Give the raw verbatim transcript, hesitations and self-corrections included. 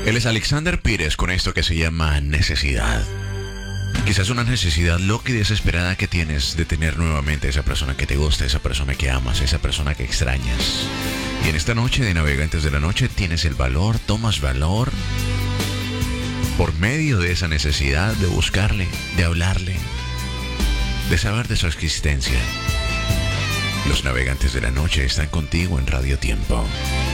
Él es Alexander Pires con esto que se llama Necesidad. Quizás una necesidad loca y desesperada que tienes de tener nuevamente a esa persona que te gusta, esa persona que amas, esa persona que extrañas. Y en esta noche de Navegantes de la Noche tienes el valor, tomas valor por medio de esa necesidad de buscarle, de hablarle, de saber de su existencia. Los Navegantes de la Noche están contigo en Radio Tiempo.